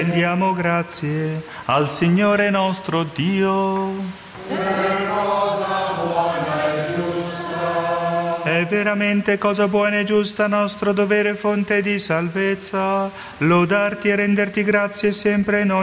Rendiamo grazie al Signore nostro Dio. È veramente cosa buona e giusta, nostro dovere, fonte di salvezza, lodarti e renderti grazie sempre in